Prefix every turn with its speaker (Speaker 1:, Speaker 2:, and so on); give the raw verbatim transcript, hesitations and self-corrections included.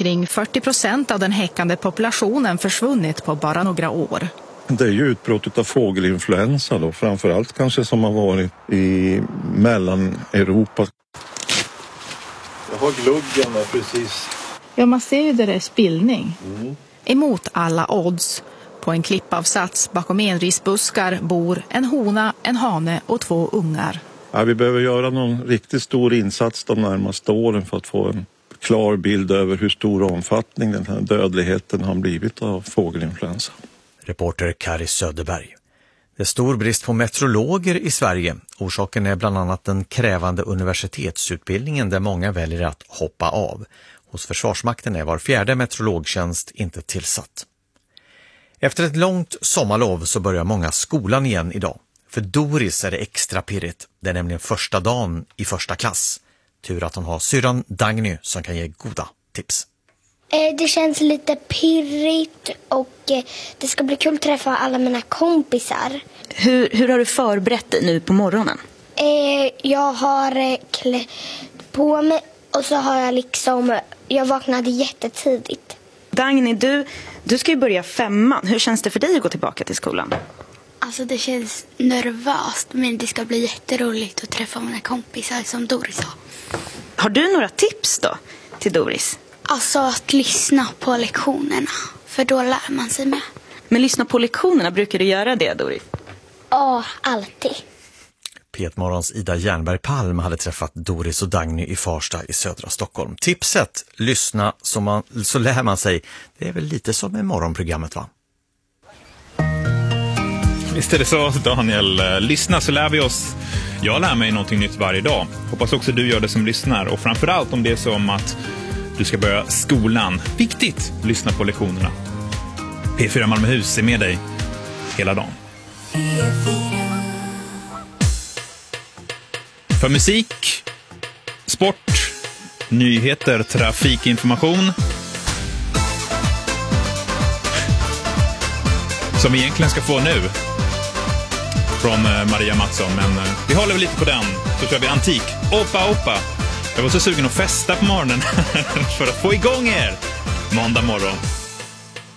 Speaker 1: omkring fyrtio procent av den häckande populationen försvunnit på bara några år.
Speaker 2: Det är ju utbrottet av fågelinfluensa då, framförallt kanske som har varit i Mellaneuropa. Jag har gluggen där precis.
Speaker 1: Ja, man ser ju där det är spillning.
Speaker 2: Mm.
Speaker 1: Emot alla odds. På en klippavsats bakom enrisbuskar bor en hona, en hane och två ungar.
Speaker 2: Ja, vi behöver göra någon riktigt stor insats de närmaste åren för att få en klar bild över hur stor omfattning den här dödligheten har blivit av fågelinfluensa.
Speaker 3: Reporter Kari Söderberg. Det är stor brist på meteorologer i Sverige. Orsaken är bland annat den krävande universitetsutbildningen där många väljer att hoppa av. Hos Försvarsmakten är var fjärde meteorologtjänst inte tillsatt. Efter ett långt sommarlov så börjar många skolan igen idag. För Doris är det extra pirrigt. Det är nämligen första dagen i första klass. Tur att hon har syrran Dagny som kan ge goda tips.
Speaker 4: Det känns lite pirrigt och det ska bli kul att träffa alla mina kompisar.
Speaker 5: Hur, hur har du förberett dig nu på morgonen?
Speaker 4: Jag har klätt på mig och så har jag liksom, jag vaknade jättetidigt.
Speaker 5: Dagny, du, du ska ju börja femman. Hur känns det för dig att gå tillbaka till skolan?
Speaker 6: Alltså det känns nervöst, men det ska bli jätteroligt att träffa mina kompisar som Doris har.
Speaker 5: Har du några tips då till Doris?
Speaker 6: Alltså att lyssna på lektionerna, för då lär man sig med.
Speaker 5: Men lyssna på lektionerna, brukar du göra det, Doris?
Speaker 4: Ja, alltid.
Speaker 3: P ett-morgons Ida Jernberg Palm hade träffat Doris och Dagny i Farsta i södra Stockholm. Tipset, lyssna så, man, så lär man sig. Det är väl lite som med morgonprogrammet, va?
Speaker 7: Visst är det så, Daniel. Lyssna så lär vi oss. Jag lär mig någonting nytt varje dag. Hoppas också du gör det som lyssnar. Och framförallt om det är så om att du ska börja skolan. Viktigt, lyssna på lektionerna. P fyra Malmöhus är med dig hela dagen. För musik, sport, nyheter, trafikinformation. Som vi egentligen ska få nu från Maria Mattsson, men vi håller väl lite på den. Så kör vi antik. Oppa, oppa. Jag var så sugen att festa på morgonen för att få igång er måndag morgon.